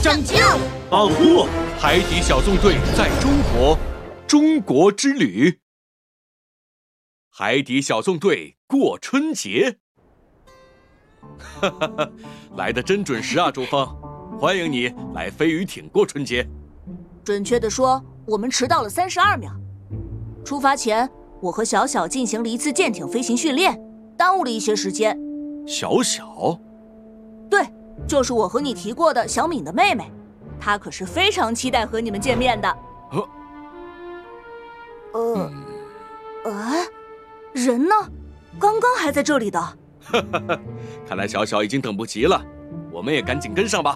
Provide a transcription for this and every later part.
上将。 啊呼！海底小纵队在中国之旅。海底小纵队过春节。哈哈哈，来得真准时啊，朱峰！欢迎你来飞鱼艇过春节。 准确地说，我们迟到了32秒。出发前，我和小小进行了一次舰艇飞行训练，耽误了一些时间。 小小？ 对，就是我和你提过的小敏的妹妹，她可是非常期待和你们见面的。人呢？刚刚还在这里的。 看来小小已经等不及了，我们也赶紧跟上吧。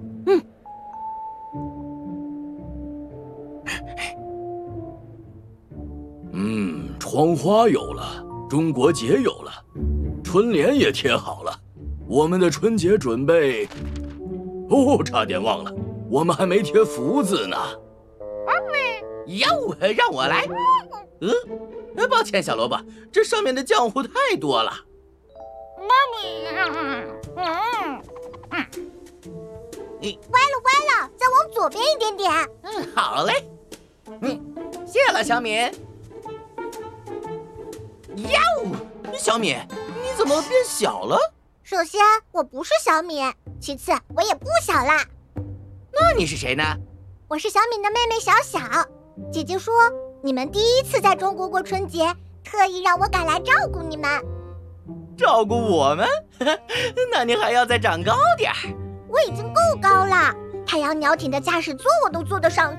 窗花有了，中国结有了，春联也贴好了，我们的春节准备……差点忘了，我们还没贴福字呢。 哟，让我来。抱歉，小萝卜，这上面的浆糊太多了。 歪了，再往左边一点点。 好嘞。谢了，小敏。哟，小敏，你怎么变小了？ 首先，我不是小敏；其次，我也不小啦。 那你是谁呢？ 我是小敏的妹妹小小。姐姐说，你们第一次在中国过春节，特意让我赶来照顾你们。 照顾我们？那你还要再长高点儿。 我已经够高了，太阳鸟艇的驾驶座我都坐得上